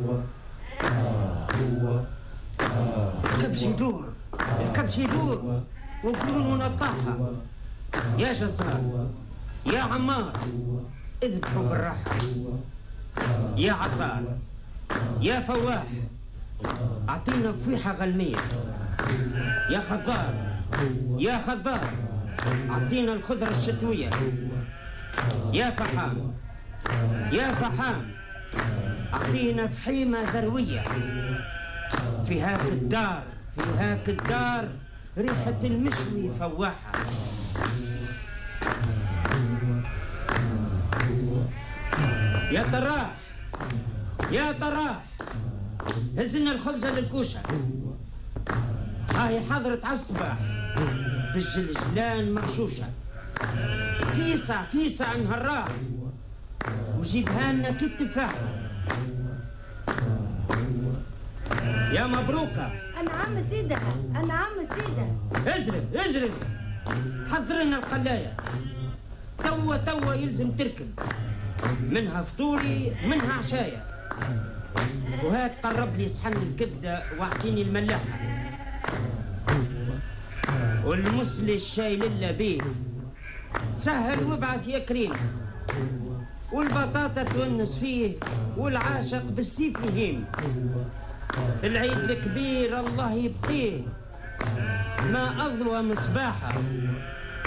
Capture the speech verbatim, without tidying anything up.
الكبش يدور، الكبش يدور وقلون نطاحة. يا جزار، يا عمار، اذبحوا بالراحة. يا عطار، يا فواح، اعطينا فيحة غلمية. يا خضار، يا خضار، اعطينا الخضرة الشتوية. يا فحام، يا فحام، اعطينا فحيمة ذروية. في هاك الدار، في هاك الدار ريحة المشوي فواحة. يا طراح، يا طراح، هزلنا الخبزة للكوشة. هاي حضرة عالصباح بالجلجلان مرشوشة. فيسع فيسع نهراح وجيبها لنا كالتفاحة. يا مبروكة. أنا عم سيدة، أنا عم سيدة. ازرب ازرب، حضر لنا القلاية. توا توا يلزم تركب، منها فطوري منها عشاية. وهات قرب لي صحن الكبدة واعطيني الملاحة. والمسلي الشاي لله بيه، سهل وابعث يا كريم. والبطاطا تونس فيه والعاشق بالسيف يهيم. العيد الكبير الله يبقيه ما أضوى مصباحه.